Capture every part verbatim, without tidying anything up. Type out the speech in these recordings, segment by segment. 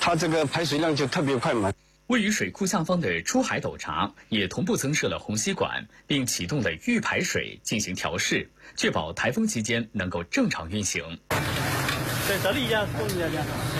它这个排水量就特别快嘛。 位于水库下方的出海斗闸也同步增设了虹吸管，并启动了预排水进行调试，确保台风期间能够正常运行。 对，这里一样，动一下，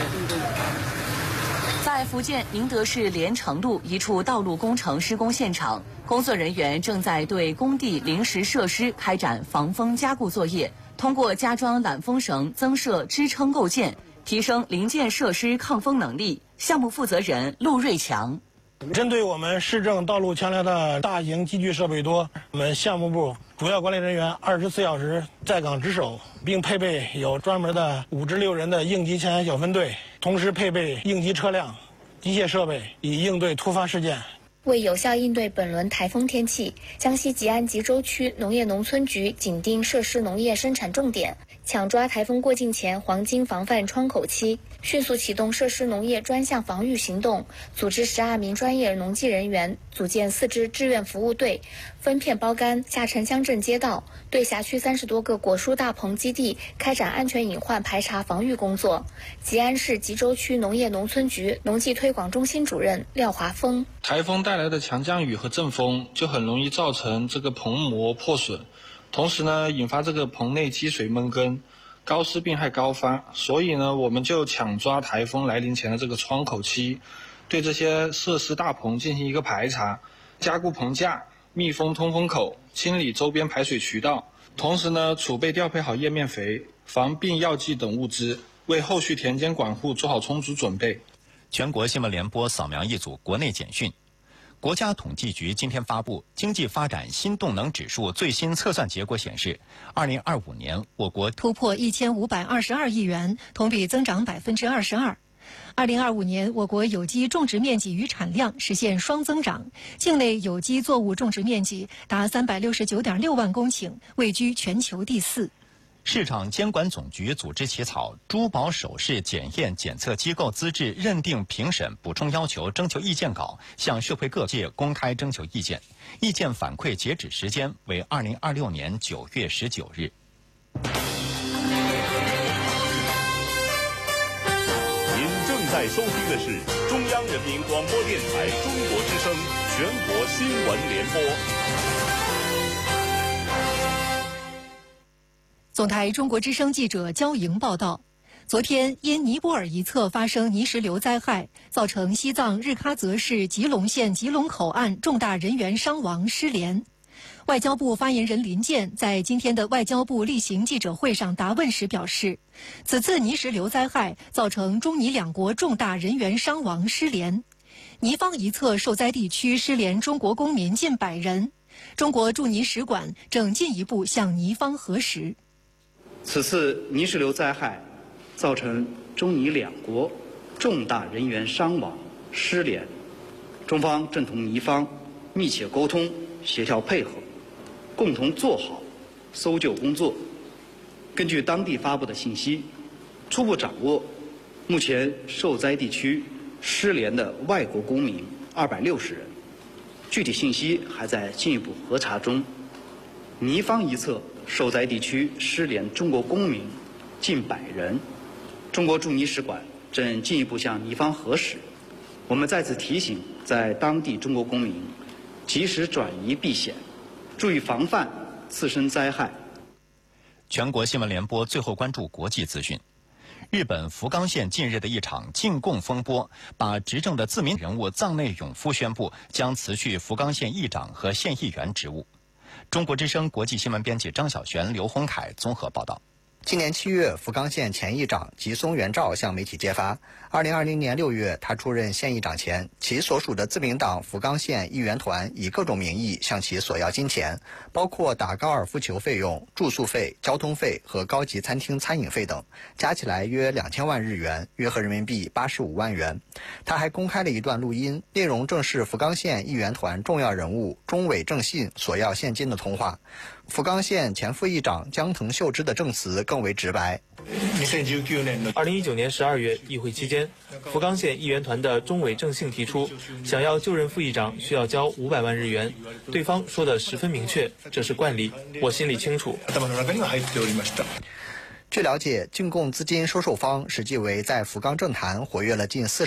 在福建宁德市连城路一处道路工程施工现场，工作人员正在对工地临时设施开展防风加固作业，通过加装缆风绳、增设支撑构件，提升零件设施抗风能力。项目负责人陆瑞强： 针对我们市政道路桥梁的大型机具设备多，我们项目部主要管理人员二十四小时在岗值守，并配备有专门的五至六人的应急抢险小分队，同时配备应急车辆、机械设备，以应对突发事件。 为有效应对本轮台风天气，江西吉安吉州区农业农村局紧盯涉事农业生产重点，抢抓台风过境前黄金防范窗口期，迅速启动涉事农业专项防御行动，组织十二名专业农技人员，组建四支志愿服务队，分片包干下沉乡镇街道，对辖区三十多个果蔬大棚基地开展安全隐患排查防御工作。吉安市吉州区农业农村局农技推广中心主任廖华峰： 台风带来的强降雨和阵风就很容易造成这个棚膜破损，同时呢引发这个棚内积水闷根，高湿病害高发。所以呢我们就抢抓台风来临前的这个窗口期，对这些设施大棚进行一个排查，加固棚架，密封通风口，清理周边排水渠道，同时呢储备调配好叶面肥、防病药剂等物资，为后续田间管护做好充足准备。 全国新闻联播扫描一组国内简讯。国家统计局今天发布经济发展新动能指数最新测算结果显示，二零二五年我国突破一千五百二十二亿元，同比增长百分之二十二。二零二五年，我国有机种植面积与产量实现双增长，境内有机作物种植面积达三百六十九点六万公顷，位居全球第四。 市场监管总局组织起草珠宝首饰检验检测机构资质认定评审补充要求征求意见稿，向社会各界公开征求意见，意见反馈截止时间为二零二六年九月十九日。 您正在收听的是中央人民广播电台中国之声全国新闻联播。 总台中国之声记者焦莹报道，昨天因尼泊尔一侧发生泥石流灾害，造成西藏日喀则市吉隆县吉隆口岸重大人员伤亡失联。外交部发言人林健在今天的外交部例行记者会上答问时表示，此次泥石流灾害造成中尼两国重大人员伤亡失联，尼方一侧受灾地区失联中国公民近百人，中国驻尼使馆正进一步向尼方核实。 此次泥石流灾害造成中尼两国重大人员伤亡失联，中方正同尼方密切沟通协调配合，共同做好搜救工作。根据当地发布的信息，初步掌握目前受灾地区失联的外国公民二百六十人，具体信息还在进一步核查中。尼方一侧受灾地区失联中国公民近百人，中国驻尼使馆正进一步向尼方核实。我们再次提醒在当地中国公民及时转移避险，注意防范次生灾害。 全国新闻联播最后关注国际资讯。日本福冈县近日的一场禁供风波，把执政的自民人物藏内永夫宣布将辞去福冈县议长和县议员职务。中国之声国际新闻编辑张晓璇、刘洪凯综合报道。 今年七月，福冈县前议长吉松元照向媒体揭发，二零二零年六月他出任县议长前，其所属的自民党福冈县议员团以各种名义向其索要金钱，包括打高尔夫球费用、住宿费、交通费和高级餐厅餐饮费等，加起来约两千万日元，约合人民币八十五万元。他还公开了一段录音，内容正是福冈县议员团重要人物中尾正信索要现金的通话。福冈县前副议长江藤秀之的证词更为直白。 二零一九年十二月，议会期间，福冈县议员团的中尾正信提出，想要就任副议长需要交五百万日元，对方说的十分明确，这是惯例，我心里清楚。 据了解，进贡资金收受方实际为在福冈政坛活跃了近四十